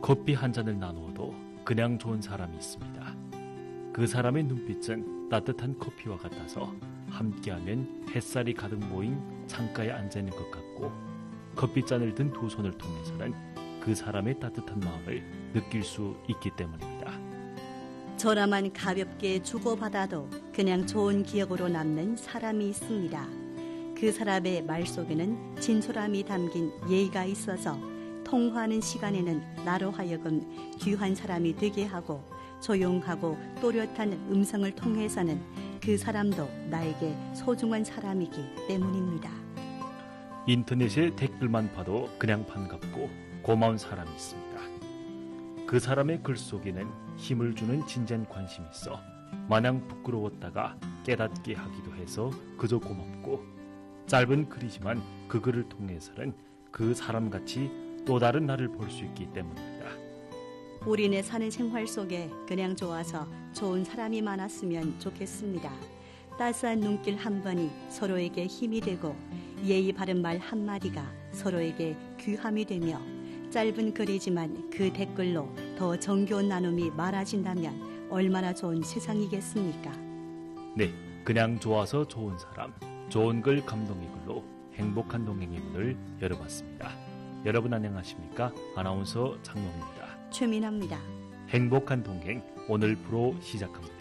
커피 한 잔을 나누어도 그냥 좋은 사람이 있습니다. 그 사람의 눈빛은 따뜻한 커피와 같아서 함께하면 햇살이 가득 모인 창가에 앉아있는 것 같고, 커피잔을 든 두 손을 통해서는 그 사람의 따뜻한 마음을 느낄 수 있기 때문입니다. 전화만 가볍게 주고받아도 그냥 좋은 기억으로 남는 사람이 있습니다. 그 사람의 말 속에는 진솔함이 담긴 예의가 있어서 통화하는 시간에는 나로 하여금 귀한 사람이 되게 하고, 조용하고 또렷한 음성을 통해서는 그 사람도 나에게 소중한 사람이기 때문입니다. 인터넷에 댓글만 봐도 그냥 반갑고 고마운 사람이 있습니다. 그 사람의 글 속에는 힘을 주는 진지한 관심이 있어 마냥 부끄러웠다가 깨닫게 하기도 해서 그저 고맙고, 짧은 글이지만 그 글을 통해서는 그 사람같이 또 다른 나를 볼 수 있기 때문입니다. 우리네 사는 생활 속에 그냥 좋아서 좋은 사람이 많았으면 좋겠습니다. 따스한 눈길 한 번이 서로에게 힘이 되고, 예의 바른 말 한마디가 서로에게 귀함이 되며, 짧은 글이지만 그 댓글로 더 정겨운 나눔이 많아진다면 얼마나 좋은 세상이겠습니까? 네, 그냥 좋아서 좋은 사람, 좋은 글 감동의 글로 행복한 동행의 문을 열어봤습니다. 여러분 안녕하십니까? 아나운서 장용입니다. 최민아입니다. 행복한 동행 오늘 프로 시작합니다.